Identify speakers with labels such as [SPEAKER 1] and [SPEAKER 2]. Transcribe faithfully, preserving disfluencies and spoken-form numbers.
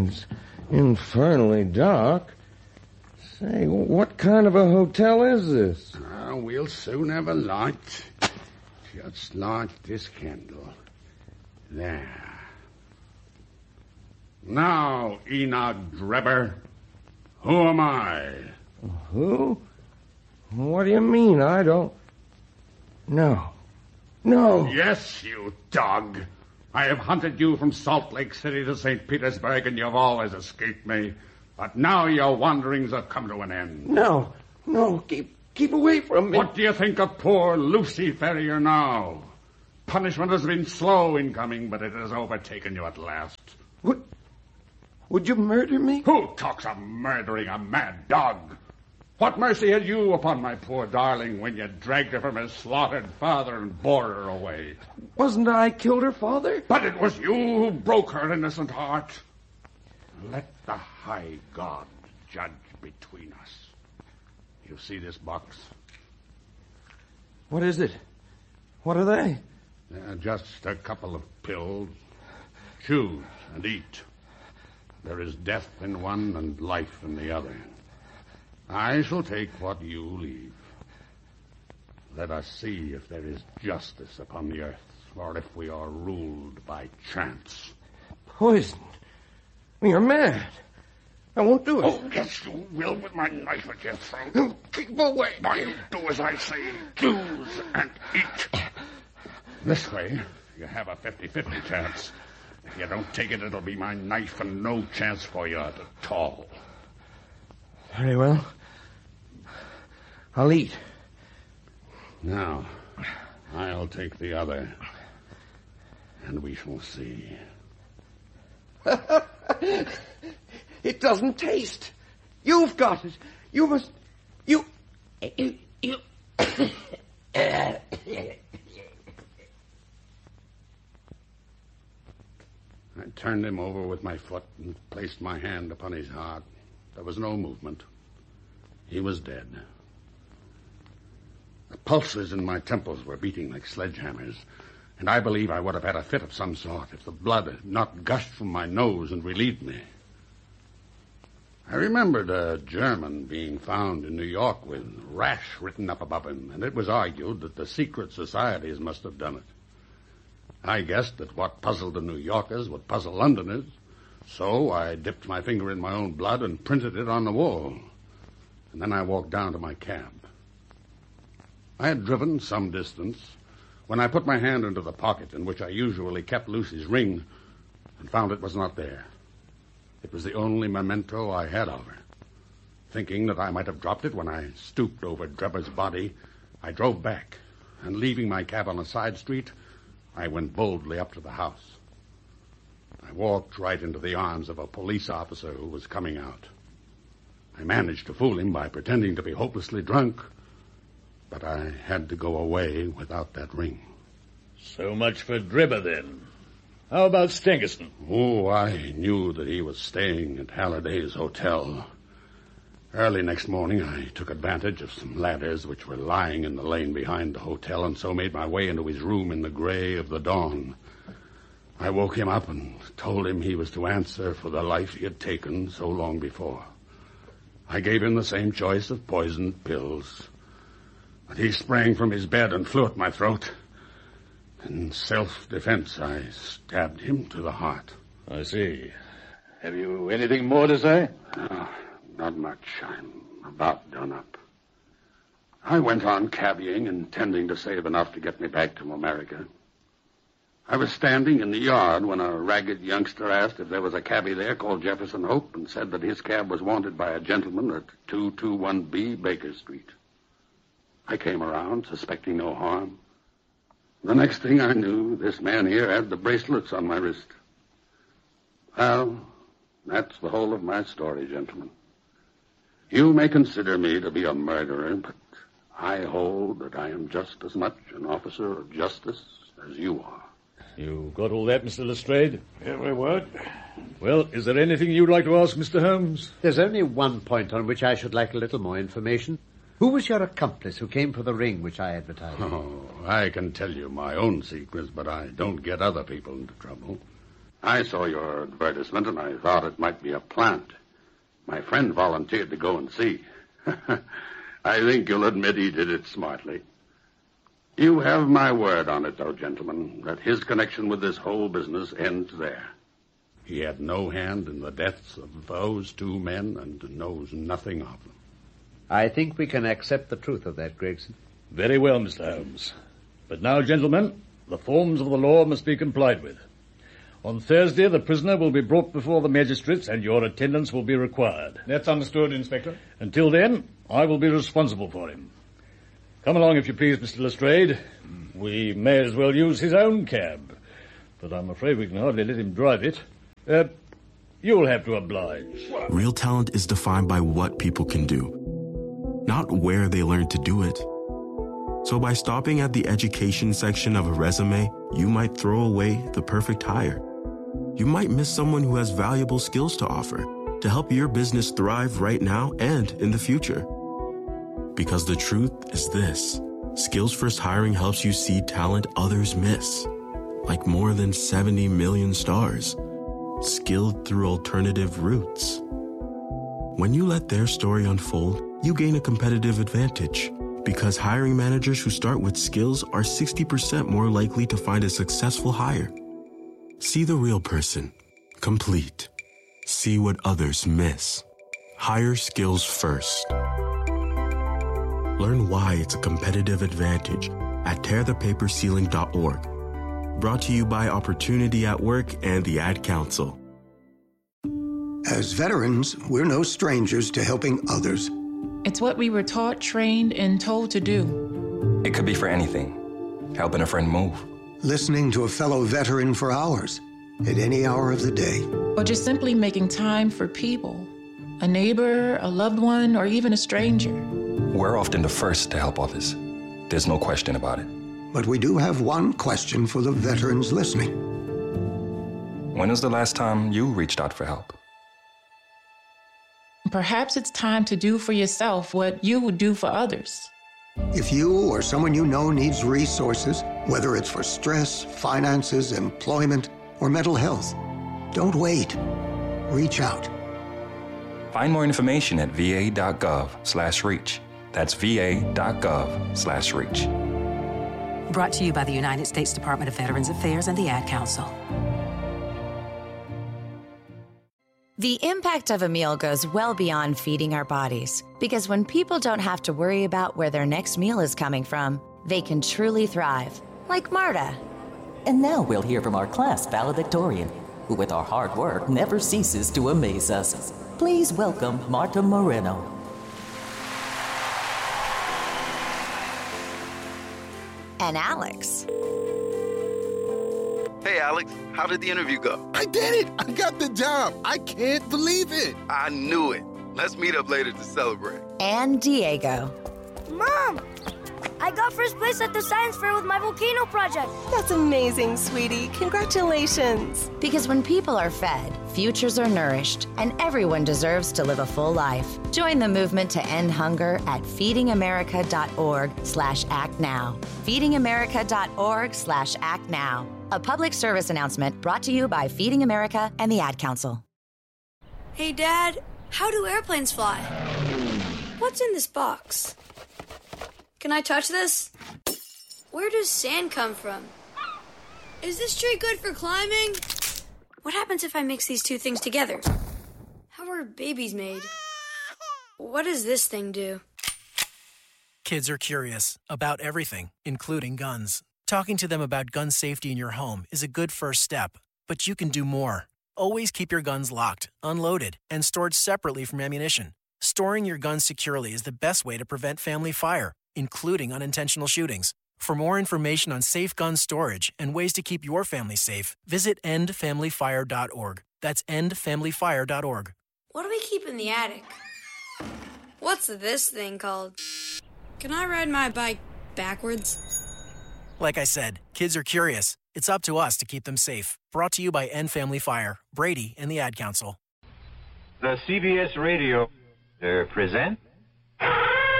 [SPEAKER 1] It's infernally dark. Say, what kind of a hotel is this?
[SPEAKER 2] Uh, we'll soon have a light. Just light this candle. There. Now, Enoch Drebber, who am I?
[SPEAKER 1] Who? What do you mean? I don't... No. No.
[SPEAKER 2] Yes, you dog. I have hunted you from Salt Lake City to Saint Petersburg, and you've always escaped me. But now your wanderings have come to an end.
[SPEAKER 1] No. No, keep keep away from me.
[SPEAKER 2] What do you think of poor Lucy Ferrier now? Punishment has been slow in coming, but it has overtaken you at last.
[SPEAKER 1] Would, would you murder me?
[SPEAKER 2] Who talks of murdering a mad dog? What mercy had you upon my poor darling when you dragged her from her slaughtered father and bore her away?
[SPEAKER 1] Wasn't I killed her father?
[SPEAKER 2] But it was you who broke her innocent heart. Let the high God judge between us. You see this box?
[SPEAKER 1] What is it? What are they?
[SPEAKER 2] They're just a couple of pills. Choose and eat. There is death in one and life in the other. I shall take what you leave. Let us see if there is justice upon the earth, or if we are ruled by chance.
[SPEAKER 1] Poison? You're mad. I won't do it.
[SPEAKER 2] Oh, yes, you will, with my knife at your throat.
[SPEAKER 1] Keep away.
[SPEAKER 2] Now you do as I say. Choose and eat. This way, you have a fifty-fifty chance. If you don't take it, it'll be my knife and no chance for you at all.
[SPEAKER 1] Very well. I'll eat.
[SPEAKER 2] Now, I'll take the other, and we shall see.
[SPEAKER 1] It doesn't taste. You've got it. You must... You... You... you...
[SPEAKER 2] I turned him over with my foot and placed my hand upon his heart. There was no movement. He was dead. The pulses in my temples were beating like sledgehammers, and I believe I would have had a fit of some sort if the blood had not gushed from my nose and relieved me. I remembered a German being found in New York with rash written up above him, and it was argued that the secret societies must have done it. I guessed that what puzzled the New Yorkers would puzzle Londoners, so I dipped my finger in my own blood and printed it on the wall. And then I walked down to my cab. I had driven some distance when I put my hand into the pocket in which I usually kept Lucy's ring and found it was not there. It was the only memento I had of her. Thinking that I might have dropped it when I stooped over Drebber's body, I drove back, and leaving my cab on a side street, I went boldly up to the house. I walked right into the arms of a police officer who was coming out. I managed to fool him by pretending to be hopelessly drunk, but I had to go away without that ring.
[SPEAKER 3] So much for Drebber, then. How about Stangerson?
[SPEAKER 2] Oh, I knew that he was staying at Halliday's hotel. Early next morning, I took advantage of some ladders which were lying in the lane behind the hotel, and so made my way into his room in the gray of the dawn. I woke him up and told him he was to answer for the life he had taken so long before. I gave him the same choice of poisoned pills, but he sprang from his bed and flew at my throat. In self-defense, I stabbed him to the heart.
[SPEAKER 3] I see. Have you anything more to say?
[SPEAKER 2] No, not much. I'm about done up. I went on cabbying, intending to save enough to get me back to America. I was standing in the yard when a ragged youngster asked if there was a cabbie there called Jefferson Hope and said that his cab was wanted by a gentleman at two twenty-one B Baker Street. I came around, suspecting no harm. The next thing I knew, this man here had the bracelets on my wrist. Well, that's the whole of my story, gentlemen. You may consider me to be a murderer, but I hold that I am just as much an officer of justice as you are.
[SPEAKER 3] You got all that, Mister Lestrade?
[SPEAKER 4] Every word.
[SPEAKER 3] Well, is there anything you'd like to ask Mister Holmes?
[SPEAKER 5] There's only one point on which I should like a little more information. Who was your accomplice who came for the ring which I advertised?
[SPEAKER 2] Oh, I can tell you my own secrets, but I don't get other people into trouble. I saw your advertisement, and I thought it might be a plant. My friend volunteered to go and see. I think you'll admit he did it smartly. You have my word on it, though, gentlemen, that his connection with this whole business ends there. He had no hand in the deaths of those two men and knows nothing of them.
[SPEAKER 5] I think we can accept the truth of that, Gregson.
[SPEAKER 3] Very well, Mister Holmes. But now, gentlemen, the forms of the law must be complied with. On Thursday, the prisoner will be brought before the magistrates, and your attendance will be required.
[SPEAKER 4] That's understood, Inspector.
[SPEAKER 3] Until then, I will be responsible for him. Come along, if you please, Mister Lestrade. We may as well use his own cab, but I'm afraid we can hardly let him drive it. Uh, you'll have to oblige.
[SPEAKER 6] Real talent is defined by what people can do, not where they learn to do it. So by stopping at the education section of a resume, you might throw away the perfect hire. You might miss someone who has valuable skills to offer to help your business thrive right now and in the future. Because the truth is this: Skills First Hiring helps you see talent others miss, like more than seventy million stars, skilled through alternative routes. When you let their story unfold, you gain a competitive advantage, because hiring managers who start with skills are sixty percent more likely to find a successful hire. See the real person, complete. See what others miss. Hire skills first. Learn why it's a competitive advantage at tear the paper ceiling dot org. Brought to you by Opportunity at Work and the Ad Council.
[SPEAKER 7] As veterans, we're no strangers to helping others.
[SPEAKER 8] It's what we were taught, trained, and told to do.
[SPEAKER 9] It could be for anything. Helping a friend move.
[SPEAKER 7] Listening to a fellow veteran for hours, at any hour of the day.
[SPEAKER 8] Or just simply making time for people. A neighbor, a loved one, or even a stranger.
[SPEAKER 9] We're often the first to help others. There's no question about it.
[SPEAKER 7] But we do have one question for the veterans listening.
[SPEAKER 9] When was the last time you reached out for help?
[SPEAKER 8] Perhaps it's time to do for yourself what you would do for others.
[SPEAKER 7] If you or someone you know needs resources, whether it's for stress, finances, employment, or mental health, don't wait. Reach out.
[SPEAKER 9] Find more information at va.gov slash reach. That's va.gov slash reach.
[SPEAKER 10] Brought to you by the United States Department of Veterans Affairs and the Ad Council.
[SPEAKER 11] The impact of a meal goes well beyond feeding our bodies, because when people don't have to worry about where their next meal is coming from, they can truly thrive, like Marta.
[SPEAKER 12] And now we'll hear from our class valedictorian, who with our hard work never ceases to amaze us. Please welcome Marta Moreno.
[SPEAKER 11] And Alex.
[SPEAKER 13] Hey, Alex, how did the interview go?
[SPEAKER 14] I did it! I got the job! I can't believe it!
[SPEAKER 13] I knew it. Let's meet up later to celebrate.
[SPEAKER 11] And Diego.
[SPEAKER 15] Mom! I got first place at the science fair with my volcano project.
[SPEAKER 16] That's amazing, sweetie. Congratulations.
[SPEAKER 11] Because when people are fed, futures are nourished, and everyone deserves to live a full life. Join the movement to end hunger at feedingamerica.org slash act now. feedingamerica.org slash act now. A public service announcement brought to you by Feeding America and the Ad Council.
[SPEAKER 15] Hey, Dad, how do airplanes fly? What's in this box? Can I touch this? Where does sand come from? Is this tree good for climbing? What happens if I mix these two things together? How are babies made? What does this thing do?
[SPEAKER 17] Kids are curious about everything, including guns. Talking to them about gun safety in your home is a good first step, but you can do more. Always keep your guns locked, unloaded, and stored separately from ammunition. Storing your guns securely is the best way to prevent family fire, including unintentional shootings. For more information on safe gun storage and ways to keep your family safe, visit end family fire dot org. That's end family fire dot org.
[SPEAKER 15] What do we keep in the attic? What's this thing called? Can I ride my bike backwards?
[SPEAKER 17] Like I said, kids are curious. It's up to us to keep them safe. Brought to you by End Family Fire, Brady, and the Ad Council.
[SPEAKER 18] The C B S Radio uh, present